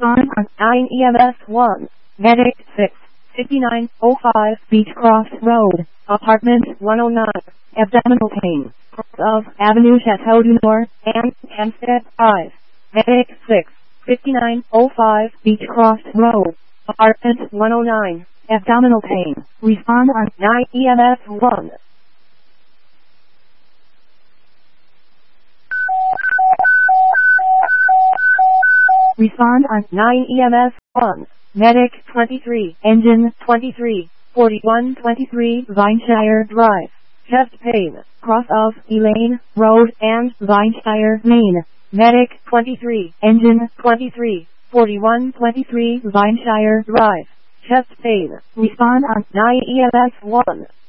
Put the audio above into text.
Respond on 9 EMS 1. Medic 6. 5905 Beechcroft Road, Apartment 109. Abdominal pain. Of Avenue Chateau du Nord and Hampstead 5. Medic 6. 5905 Beechcroft Road, Apartment 109. Abdominal pain. Respond on 9 EMS 1. Respond on 9 EMS 1. Medic 23, Engine 23, 4123 Vineshire Drive. Chest pain, cross of Elaine Road and Vineshire, Maine. Medic 23, Engine 23, 4123 Vineshire Drive. Chest pain. Respond on 9 EMS 1.